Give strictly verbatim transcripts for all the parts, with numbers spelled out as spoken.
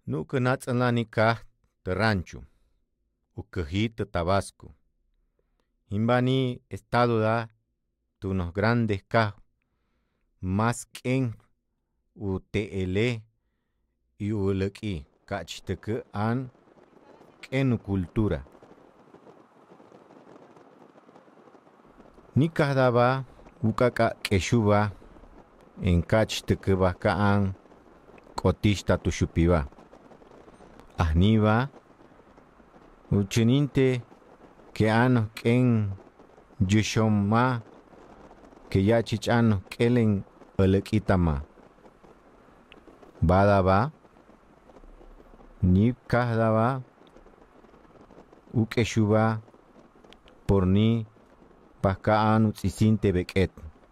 Nu canatsanlani ka de rancho, ucajita Tabasco. Imbani estado da tunos grandes ka, más ken u teele y uleki kachteke an ken cultura. Ni kahdaba ukaka keshuba en kachteke bakaan kotista tushupiba. Ahniba uchininte que ano ken yushoma que ya chichano kelen elekitama. Badaba ni kahdaba ukeshuba por ni pakaan utsisinte beket.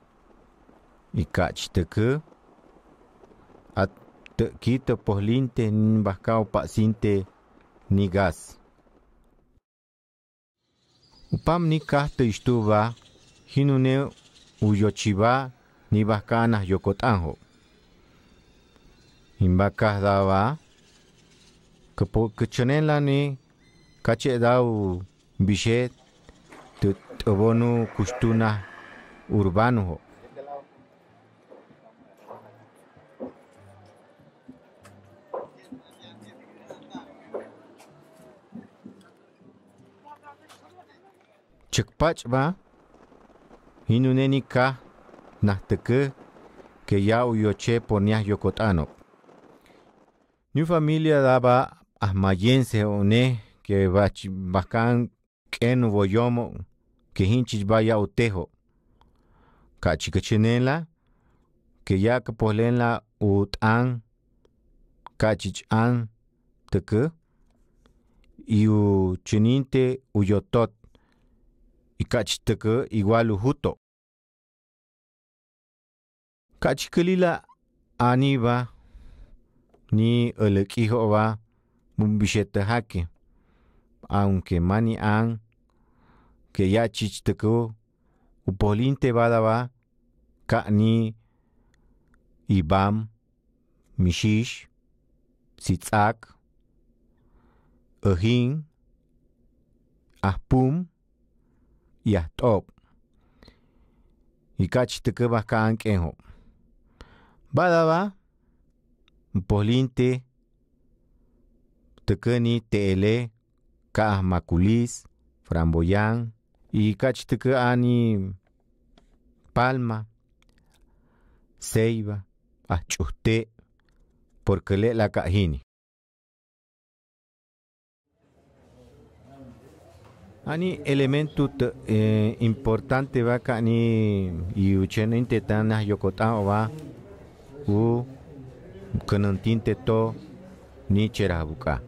Ikachteke at kita pohlinte ni bakao pasinte ni gas. Upam ni kahte istuba hinune uyochiba ni bakana yokotanho. Imbakah daba kepo kechenela ni kache dau bishet te tobonu kustuna urbano. Chekpach ba hinuneni ka nahteke que ya uyoche ponias yokotano. Ni familia daba ahmayense one que bach bakan ken boyomo que hinchich vaya utejo. Kachikachenela que ya que polenla utan kachich an teke y u chininte uyotot. Y kachteke igual ujuto. Kachikelila aniba ni elekijo va mumbishete hake. Aunque mani an que ya chichteko upoliente badaba ka ni ibam mishish sitzak ehin ahpum y ahtop. Y kachteke baka ankenho. Badaba polinte tekeni teele ka maculis framboyan y kachteke ani palma ceiba achuste porque le la kahini. Ani elemento te, eh, importante va ka ni y ucheninte tanah yokotao va u kanantinte to ni cherabuka.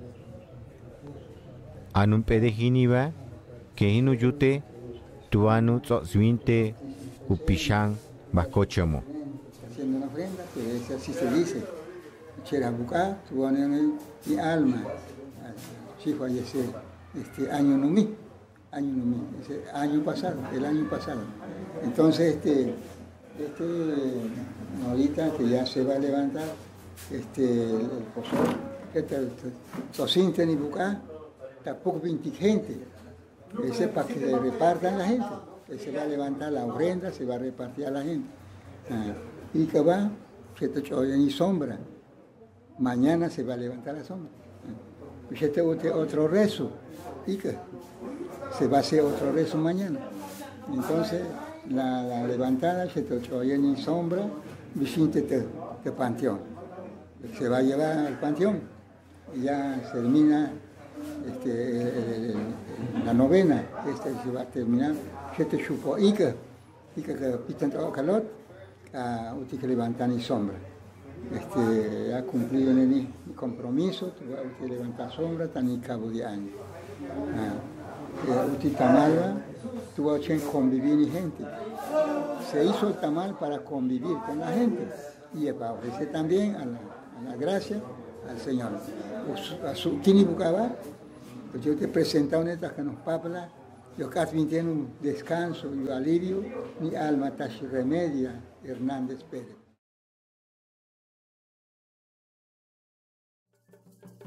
Anun pedejini va que hinu yute tuanu tzosvinte upishan bakochamo. Haciendo una ofrenda, que es así se dice. Cherabuka, tuanu mi alma. Sí falleció este año numí. Año numí, ese año pasado, el año pasado. Entonces este este ahorita que ya se va a levantar este el pozol que te sosinte ni buca tampoco veinte gente ese para que le repartan la gente que se va a levantar la ofrenda, se va a repartir a la gente ah, y que va se te choya en sombra mañana se va a levantar la sombra y se te otro rezo y que se va a hacer otro rezo mañana entonces La, la levantada se te oye en sombra, visite de, de panteón. Se va a llevar al panteón y ya se termina este, el, el, el, la novena, este se va a terminar. Se te chupó y que que pitan todo calor, a usted que levantan en sombra. Este, ha cumplido en mi compromiso, usted levantar sombra, tan en cabo de año. Ah, usted tamalba, tuvo que convivir con gente. Se hizo el tamal para convivir con la gente y para ofrecer también a la, a la gracia al Señor. A su tini bucaba, pues yo te presento una estas que nos papla, yo casi tiene un descanso y un alivio, mi alma tashi remedia, Hernández Pérez.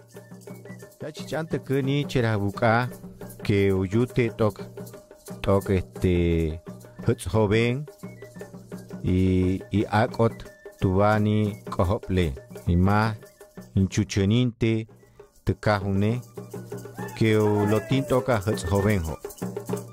Ya chichante que ni chera buka que uyute tok tok este huts joven y y akot tubani kohople y más inchucheninte te cajune que lo tinto ka huts joven ho.